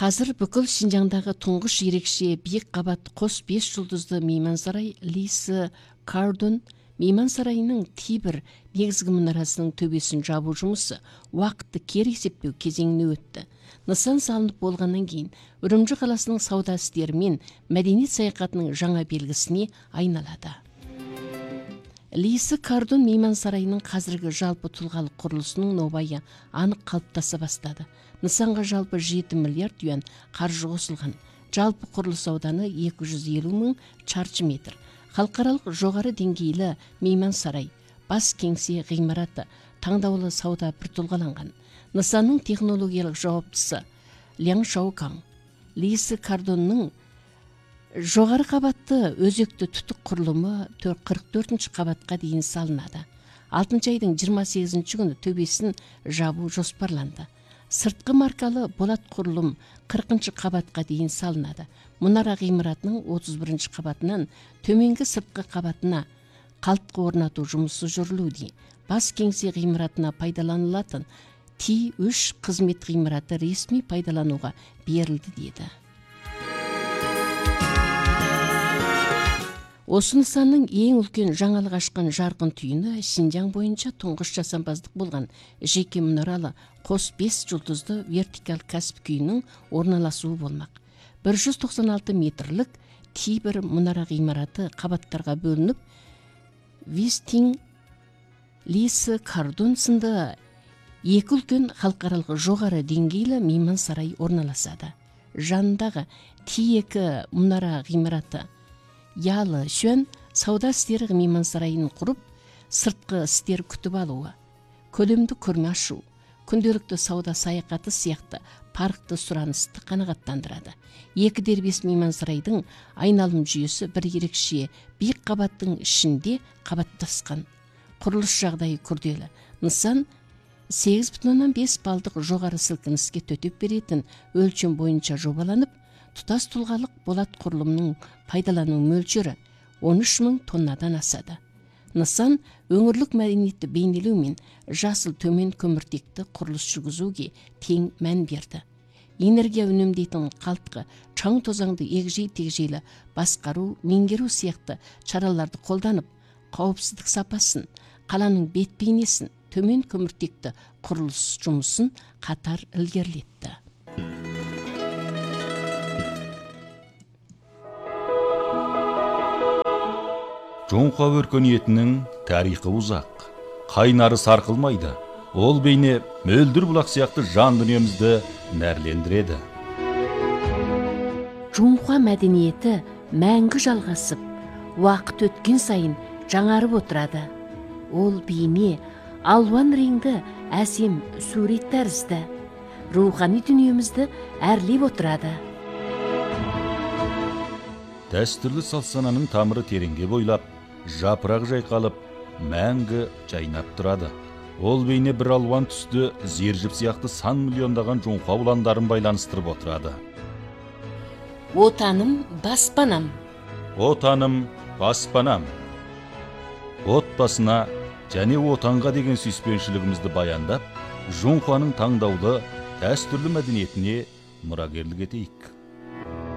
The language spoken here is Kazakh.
Қазір бүкіл Шинжаңдағы тұңғыш ерекше биік қабат қос 5 жұлдызды меймансарай Лисі Кардон мейман сарайының Тибір негізгі мұнарасының төбесін жабу жұмысы уақытты кері есептеу кезеңіне өтті. Нысан салынып болғаннан кейін Үрімжі қаласының сауда істері мен мәдениет саяхатының жаңа белгісіне айналады. Лисі Кардон мейман сарайының қазіргі жалпы тұлғалық құрылысының нобайы анық қалыптаса бастады. Нысанға жалпы 7 миллиард юан қаржы қосылған. Жалпы құрылыс ауданы 250 мың шаршы метр. Халықаралық жоғары деңгейлі мейман сарай, бас кеңсе ғимараты, таңдаулы сауда біртұлғаланған. Нысанның технологиялық жауаптысы Ляң Шаукаң. Лисі Кардонның жоғары қабатты өзекті түтік құрылымы 44-ші қабатқа дейін салынады. 6 айдың 28-ші күні төбесін жабу жоспарланды. Сыртқы маркалы болат құрылым 40-ші қабатқа дейін салынады. Мұнара ғимаратының 31-ші қабатынан төменгі сыртқы қабатына қалтқы орнату жұмысы жүрілуде. Бас кеңсе ғимаратына пайдаланылатын T3 қызмет ғимараты ресми пайдалануға берілді деді. Осы нысанның ең үлкен жаңалық ашқан жарқын түйіні Шинжаң бойынша тұңғыш жасампаздық болған жеке мұнаралы қос 5 жұлдызды вертикал кәсіп күйінің орналасуы болмақ. 196 метрлік Тибір мұнара ғимараты қабаттарға бөлініп, Вистинг, Лисі Кардон сынды екі үлкен халықаралық жоғары деңгейлі мейман сарай орналасады. Жанындағы T2 мұнара ғимараты Ялы Шөн сауда істері мейман сарайын құрып, сыртқы істер күтіп алуы, көлемді көрме ашу, күнделікті сауда саяхаты сияқты паркты сұранысты қанағаттандырады. 2 дербес мейман сарайдың айналым жүйесі бір ерекше биік қабаттың ішінде қабаттасқан. Құрылыс жағдайы күрделі. Нысан 8,5 балдық жоғары сілкініске төтеп беретін өлшем бойынша жобаланып, тұтас тұлғалық болат құрылымның пайдалану мөлшері 13 мың тоннадан асады. Нысан өңірлік мәдениетті бейнелеу мен жасыл төмен көміртекті құрылыс жүргізуге тең мән берді. Энергия үнемдейтін қалтқы, чаң тозаңды егжей-тегжейлі басқару, меңгеру сияқты шараларды қолданып, қауіпсіздік сапасын, қаланың бет бейнесін, төмен көміртекті құрылыс жұмысын қатар ілгерілетті. Жоңқа өркениетінің тарихы ұзақ, қайнары сарқылмайды. Ол бейне мөлдір бұлақ сияқты жан дүниемізді нәрлендіреді. Жоңқа мәдениеті мәңгі жалғасып, уақыт өткен сайын жаңарып отырады. Ол бейне алуан реңді әсем сурет тәрізді, рухани дүниемізді әрлеп отырады. Дәстүрлі салт-сананың тамыры тереңге бойлап, жапырақ жайқалып, мәңгі жайнап тұрады. Ол бейне бір алуан түсті зержіп сияқты сан миллиондаған жоңқа ұландарын байланыстырып отырады. Отаным, баспанам. Отаным, баспанам. Отбасына және отанға деген сүйіспеншілігімізді баяндап, жоңқаның таңдаулы дәстүрлі мәдениетіне мұрагерлік етейік.